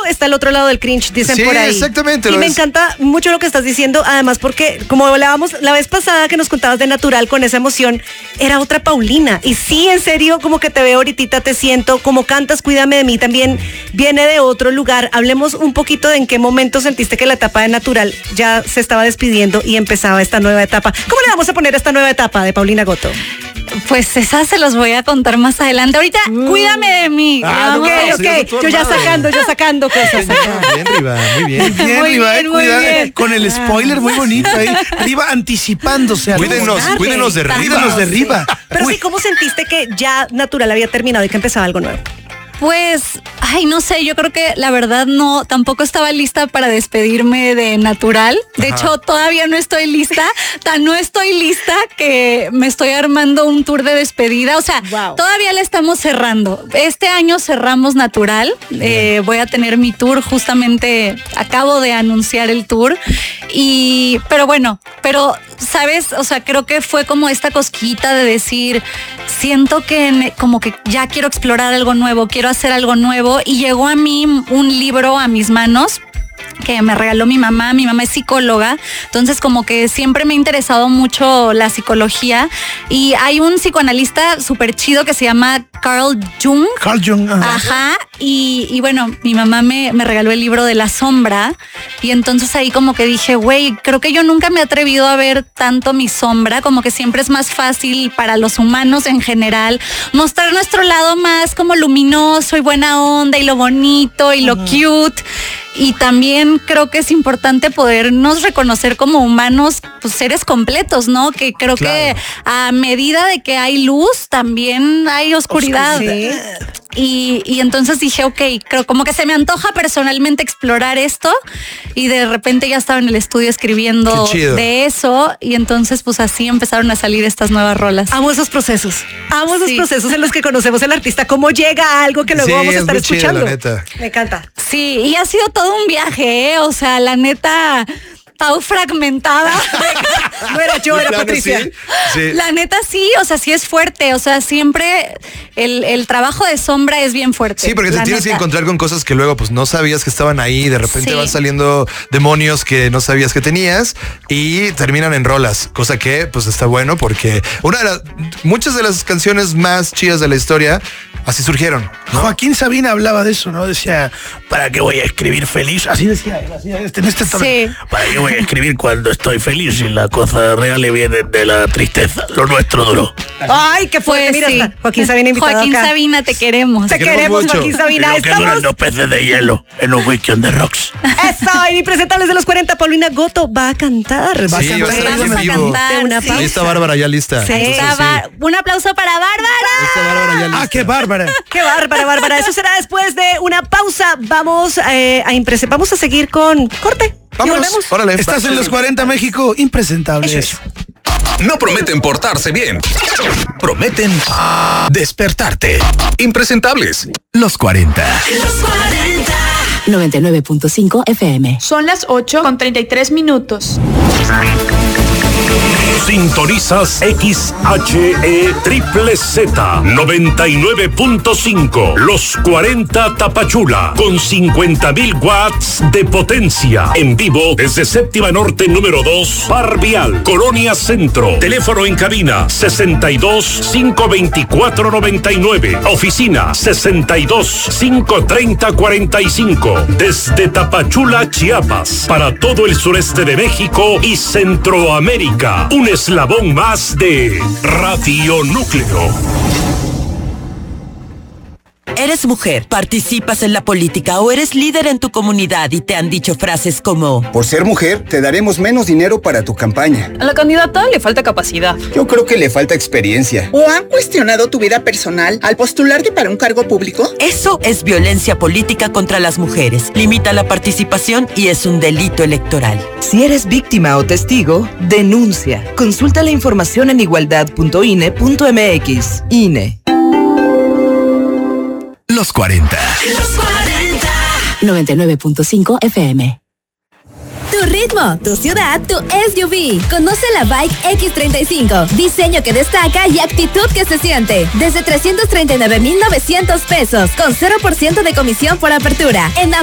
está el otro lado del cringe, dicen por ahí. Sí, exactamente. Y me encanta mucho lo que estás diciendo, además porque como hablábamos la vez pasada que nos contabas de Natural con esa emoción, era otra Paulina. Y sí, en serio, como que te veo ahorita, te siento, como cantas Cuídame de mí, también viene de otro lugar. Hablemos un poquito de en qué momento sentiste que la etapa de Natural ya se estaba despidiendo y empezaba esta nueva etapa. ¿Cómo le vamos a poner a esta nueva etapa de Paulina Goto? Pues esas se los voy a contar más adelante. Ahorita, Cuídame de mí. Ok. Yo ya sacando cosas. Bien, Riva, muy bien. Bien, Riva, muy bien. con el spoiler muy bonito ahí. Riva anticipándose. Cuídenos de Riva. Pero sí, ¿cómo sentiste que ya Natural había terminado y que empezaba algo nuevo? Pues, no sé, yo creo que la verdad tampoco estaba lista para despedirme de Natural. De hecho, todavía no estoy lista. No estoy lista que me estoy armando un tour de despedida. O sea, Todavía la estamos cerrando. Este año cerramos Natural. Voy a tener mi tour, justamente acabo de anunciar el tour. Pero, ¿sabes? O sea, creo que fue como esta cosquillita de decir, siento que como que ya quiero explorar algo nuevo, quiero hacer algo nuevo, y llegó a mí un libro a mis manos que me regaló mi mamá es psicóloga, entonces como que siempre me ha interesado mucho la psicología, y hay un psicoanalista súper chido que se llama Carl Jung. Ajá, y bueno, mi mamá me regaló el libro de La Sombra, y entonces ahí como que dije, güey, creo que yo nunca me he atrevido a ver tanto mi sombra, como que siempre es más fácil para los humanos en general mostrar nuestro lado más como luminoso y buena onda y lo bonito y lo cute. Y también creo que es importante podernos reconocer como humanos, pues seres completos, ¿no? Que creo que a medida de que hay luz, también hay oscuridad. Y entonces dije, creo como que se me antoja personalmente explorar esto, y de repente ya estaba en el estudio escribiendo de eso, y entonces pues así empezaron a salir estas nuevas rolas. Amo esos procesos en los que conocemos al artista, cómo llega a algo que luego vamos a estar escuchando. Chido, la neta. Me encanta. Sí, y ha sido todo un viaje, o sea, la neta, Pau fragmentada. No era yo, era Patricia. Sí. La neta sí, o sea, sí es fuerte, o sea, siempre el trabajo de sombra es bien fuerte. Sí, porque te tienes que encontrar con cosas que luego pues no sabías que estaban ahí, y de repente van saliendo demonios que no sabías que tenías y terminan en rolas, cosa que pues está bueno, porque muchas de las canciones más chidas de la historia así surgieron, ¿no? Joaquín Sabina hablaba de eso, ¿no? Decía, ¿para qué voy a escribir feliz? Así decía él, en este tono. Sí. ¿Para qué voy a escribir cuando estoy feliz y la cosa real viene de la tristeza? Lo nuestro duró. Ay, qué fuerte. Pues mira, Joaquín Sabina invitado Joaquín acá. Sabina, te queremos. Te queremos mucho. Joaquín Sabina. Lo que duran 2 peces de hielo en un whisky on the rocks. Eso, y Impresentables de los 40, Paulina Goto va a cantar. Va a estar en vivo. Ahí está Bárbara ya lista. Un aplauso para Bárbara. Ahí está Bárbara ya lista. ¡Ah, qué bárbara! ¡Qué bárbara, Bárbara! Eso será después de una pausa. Vamos a seguir con corte. Vámonos. Órale. Estás en los 40 México, impresentables. No prometen portarse bien. Prometen despertarte. Impresentables. Los 40. Los 40. 99.5 FM. Son las 8:33. Sintonizas XHE Triple Z 99.5. Los 40 Tapachula con 50,000 watts de potencia. En vivo desde Séptima Norte número 2, Parvial, Colonia Centro. Teléfono en cabina 62-524-99. Oficina 62-530-45. Desde Tapachula, Chiapas, para todo el sureste de México y Centroamérica. Un eslabón más de Radio Núcleo. Eres mujer, participas en la política o eres líder en tu comunidad y te han dicho frases como: por ser mujer, te daremos menos dinero para tu campaña. A la candidata le falta capacidad. Yo creo que le falta experiencia. ¿O han cuestionado tu vida personal al postularte para un cargo público? Eso es violencia política contra las mujeres. Limita la participación y es un delito electoral. Si eres víctima o testigo, denuncia. Consulta la información en igualdad.ine.mx. INE. Los 40. Los 40. 99.5 FM. Tu ritmo, tu ciudad, tu SUV. Conoce la Bike X35. Diseño que destaca y actitud que se siente. Desde 339,900 pesos. Con 0% de comisión por apertura. En